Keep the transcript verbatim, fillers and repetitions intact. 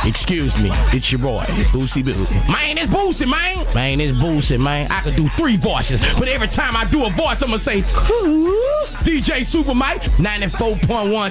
Excuse me, it's your boy, Boosie Boo. Man, it's Boosie, man. Man, it's Boosie, man. I could do three voices, but every time I do a voice, I'm gonna say, D J Super Mike, ninety-four point one